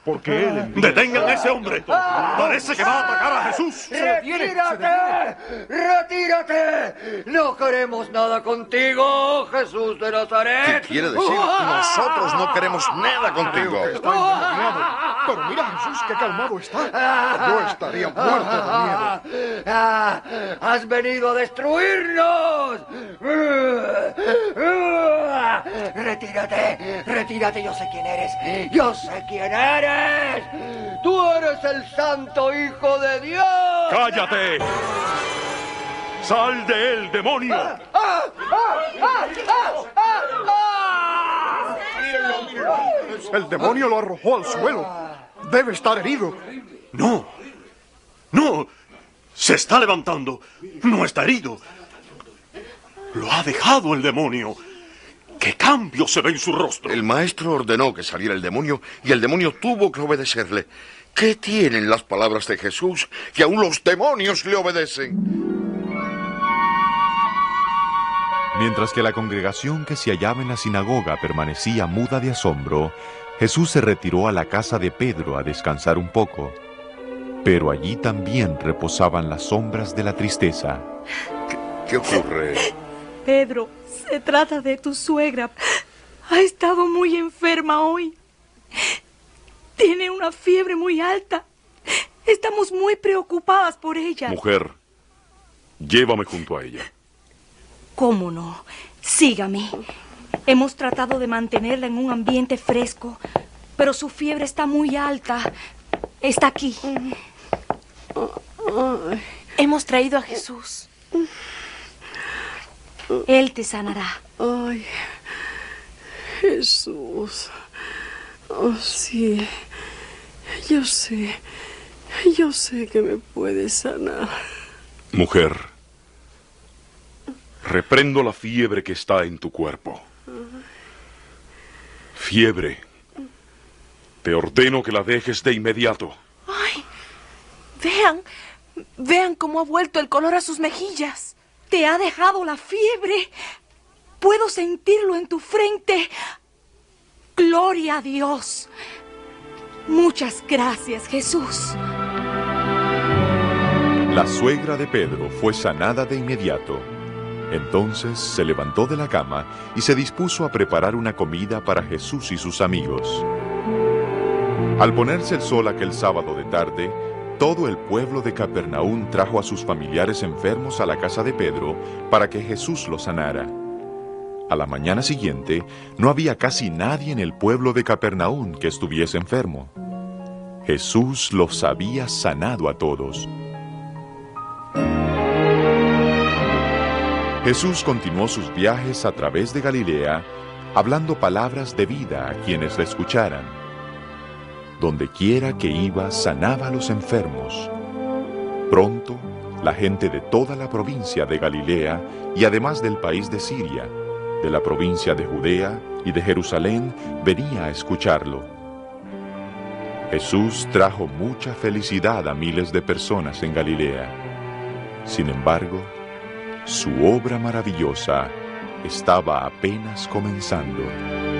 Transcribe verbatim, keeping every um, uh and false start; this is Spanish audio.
porque él... ¡Detengan a ese hombre! ¡Parece que va a atacar a Jesús! ¡Retírate! ¡Retírate! No queremos nada contigo, Jesús de Nazaret. ¿Qué quiere decir? Nosotros no queremos nada contigo. Está endemoniado. Pero mira, Jesús, qué calmado está. Yo estaría muerto de miedo. Ah, ¡has venido a destruirnos! ¡Retírate! ¡Retírate! Yo sé quién eres. ¡Yo sé quién eres! ¡Tú eres el santo Hijo de Dios! ¡Cállate! ¡Sal de él, demonio! ¡Ah, ah, ah, ah, ah, ah! El demonio lo arrojó al suelo. Debe estar herido. ¡No! ¡No! ¡Se está levantando! ¡No está herido! ¡Lo ha dejado el demonio! ¡Qué cambio se ve en su rostro! El maestro ordenó que saliera el demonio y el demonio tuvo que obedecerle. ¿Qué tienen las palabras de Jesús que aún los demonios le obedecen? Mientras que la congregación que se hallaba en la sinagoga permanecía muda de asombro, Jesús se retiró a la casa de Pedro a descansar un poco. Pero allí también reposaban las sombras de la tristeza. ¿Qué, qué ocurre? Pedro, se trata de tu suegra. Ha estado muy enferma hoy. Tiene una fiebre muy alta. Estamos muy preocupadas por ella. Mujer, llévame junto a ella. ¿Cómo no? Sígame. Hemos tratado de mantenerla en un ambiente fresco, pero su fiebre está muy alta. Está aquí. Hemos traído a Jesús. Él te sanará. Ay, Jesús. Oh, sí. Yo sé. Yo sé que me puedes sanar. Mujer, reprendo la fiebre que está en tu cuerpo. Fiebre, te ordeno que la dejes de inmediato. Ay, vean, vean cómo ha vuelto el color a sus mejillas. Te ha dejado la fiebre. Puedo sentirlo en tu frente. Gloria a Dios. Muchas gracias, Jesús. La suegra de Pedro fue sanada de inmediato. Entonces se levantó de la cama y se dispuso a preparar una comida para Jesús y sus amigos. Al ponerse el sol aquel sábado de tarde, todo el pueblo de Capernaum trajo a sus familiares enfermos a la casa de Pedro para que Jesús los sanara. A la mañana siguiente, no había casi nadie en el pueblo de Capernaum que estuviese enfermo. Jesús los había sanado a todos. Jesús continuó sus viajes a través de Galilea, hablando palabras de vida a quienes le escucharan. Donde quiera que iba, sanaba a los enfermos. Pronto, la gente de toda la provincia de Galilea y además del país de Siria, de la provincia de Judea y de Jerusalén, venía a escucharlo. Jesús trajo mucha felicidad a miles de personas en Galilea. Sin embargo, su obra maravillosa estaba apenas comenzando.